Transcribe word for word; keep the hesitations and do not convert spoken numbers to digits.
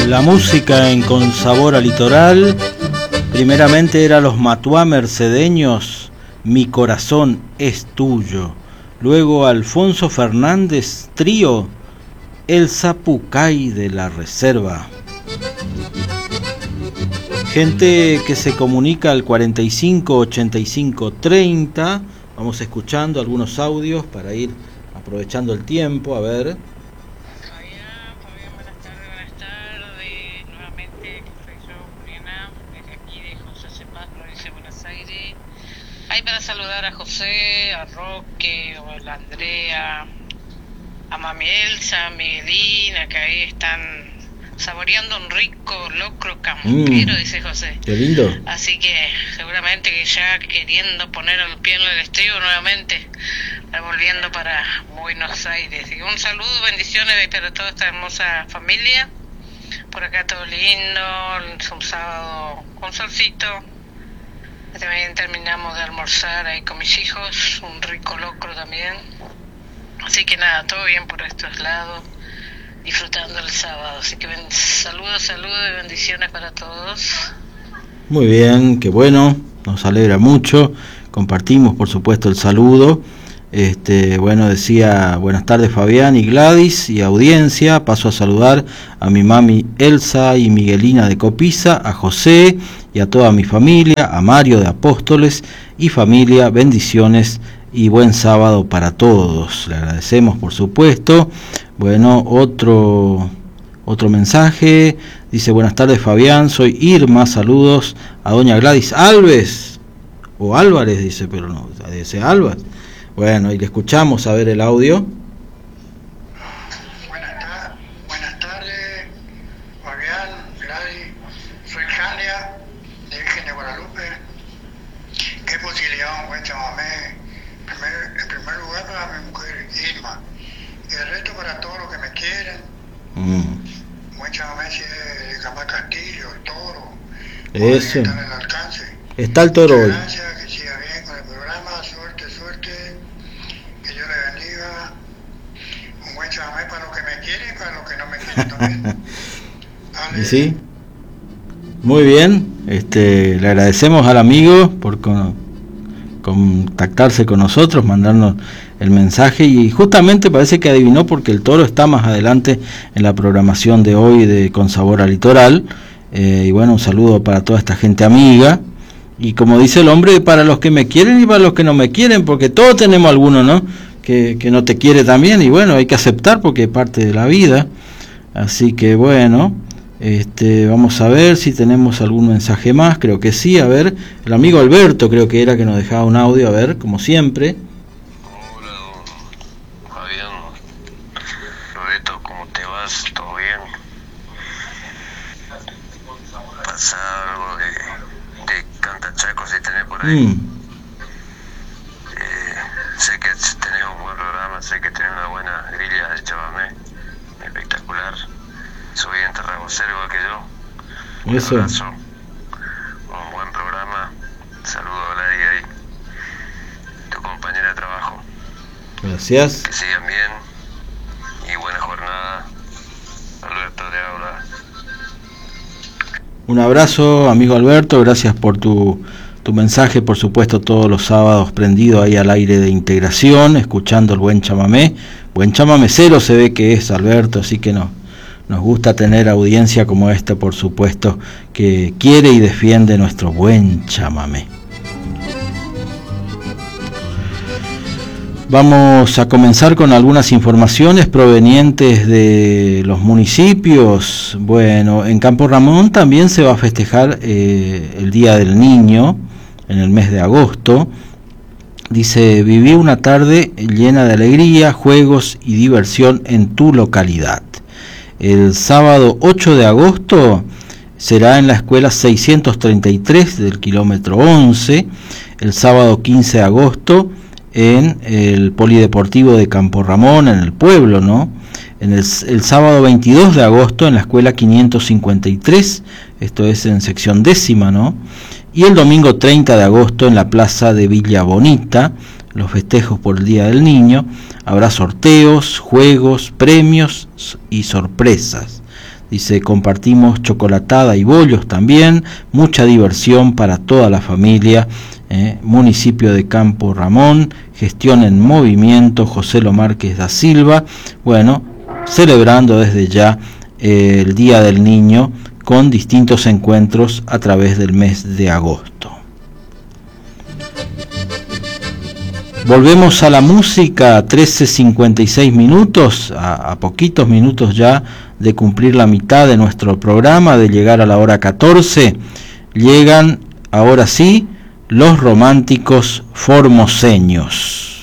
La música en Con Sabor a Litoral, primeramente era los Matuá Mercedeños, Mi Corazón es Tuyo. Luego Alfonso Fernández Trío, El Zapucay de la Reserva. Gente que se comunica al cuarenta y cinco ochenta y cinco treinta. Vamos escuchando algunos audios para ir aprovechando el tiempo, a ver. Para saludar a José, a Roque, a Andrea, a Mami Elsa, a Miguelina, que ahí están saboreando un rico locro campero, mm, dice José. Qué lindo. Así que seguramente que ya queriendo poner el pie en el estribo nuevamente, volviendo para Buenos Aires. Y un saludo, bendiciones para toda esta hermosa familia. Por acá todo lindo, es un sábado con solcito. También terminamos de almorzar ahí con mis hijos, un rico locro también. Así que nada, todo bien por estos lados, disfrutando el sábado. Así que ben- saludos, saludos y bendiciones para todos. Muy bien, qué bueno, nos alegra mucho. Compartimos, por supuesto, el saludo. Este, bueno, decía, buenas tardes Fabián y Gladys y audiencia. Paso a saludar a mi mami Elsa y Miguelina de Copisa, a José y a toda mi familia, a Mario de Apóstoles y familia, bendiciones y buen sábado para todos. Le agradecemos, por supuesto. Bueno, otro otro mensaje, dice, buenas tardes Fabián, soy Irma, saludos a doña Gladys Alves, o Álvarez dice, pero no, dice Álvarez. Bueno, y le escuchamos a ver el audio. Buenas, ta- buenas tardes, Fabián, Gladys, soy Jania, de Virgen de Guadalupe. Qué posibilidad, un buen chamamé. Primer, en primer lugar para mi mujer Irma, y el resto para todos los que me quieren. Mm. Buen chamamé si es de Camal Castillo, el Toro. Eso. Está en el alcance. Está el Toro hoy. Gracias, que siga bien con el programa, suerte, suerte. Que Dios le bendiga. Un buen chamamé para los que me quieren y para los que no me quieren también. Dale. Sí. Muy bien. Este, le agradecemos al amigo por con, contactarse con nosotros, mandarnos el mensaje y justamente parece que adivinó porque el Toro está más adelante en la programación de hoy de Con Sabor a Litoral. Eh, y bueno, un saludo para toda esta gente amiga. Y como dice el hombre, para los que me quieren y para los que no me quieren, porque todos tenemos alguno, ¿no? Que, que no te quiere también, y bueno, hay que aceptar porque es parte de la vida. Así que bueno, este, vamos a ver si tenemos algún mensaje más, creo que sí, a ver, el amigo Alberto creo que era que nos dejaba un audio, a ver, como siempre. Hola, don Fabián, Loreto, ¿cómo te vas? ¿Todo bien? ¿Pasa algo de, de cantachacos si tenés por ahí? Mm. Eh, sé que tenés un buen programa, sé que tenés una buena grilla de chamamé, espectacular. Soy enterragocero igual que yo. Un Eso. abrazo, un buen programa. Saludo a Gladys ahí, tu compañera de trabajo. Gracias. Que sigan bien y buena jornada. Alberto de Aula. Un abrazo, amigo Alberto, gracias por tu, tu mensaje, por supuesto, todos los sábados prendido ahí al aire de integración, escuchando el buen chamamé. Buen chamamecero se ve que es Alberto, así que no, nos gusta tener audiencia como esta, por supuesto, que quiere y defiende nuestro buen chamamé. Vamos a comenzar con algunas informaciones provenientes de los municipios. Bueno, en Campo Ramón también se va a festejar eh, el Día del Niño en el mes de agosto. Dice, viví una tarde llena de alegría, juegos y diversión en tu localidad. El sábado ocho de agosto será en la escuela seiscientos treinta y tres del kilómetro once. El sábado quince de agosto en el Polideportivo de Campo Ramón, en el pueblo, ¿no? En el, el sábado veintidós de agosto en la escuela quinientos cincuenta y tres, esto es en sección décima, ¿no? Y el domingo treinta de agosto en la plaza de Villa Bonita, los festejos por el Día del Niño. Habrá sorteos, juegos, premios y sorpresas. Dice, compartimos chocolatada y bollos también, mucha diversión para toda la familia. Eh, municipio de Campo Ramón, gestión en movimiento, José Lo Márquez da Silva. Bueno, celebrando desde ya eh, el Día del Niño con distintos encuentros a través del mes de agosto. Volvemos a la música, trece cincuenta y seis minutos, a, a poquitos minutos ya de cumplir la mitad de nuestro programa, de llegar a la hora catorce. Llegan, ahora sí, los románticos formoseños.